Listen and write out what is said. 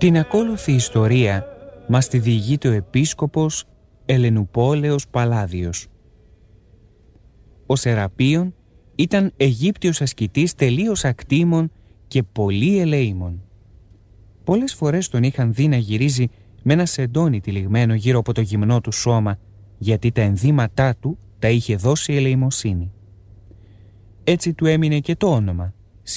Την ακόλουθη ιστορία μας τη διηγείται ο επίσκοπος Ελενουπόλεως Παλάδιος. Ο Σεραπείων ήταν Αιγύπτιος ασκητής τελείως ακτήμων και πολύ ελεήμων. Πολλές φορές τον είχαν δει να γυρίζει με ένα σεντόνι τυλιγμένο γύρω από το γυμνό του σώμα, γιατί τα ενδύματά του τα είχε δώσει η ελεημοσύνη. Έτσι του έμεινε και το όνομα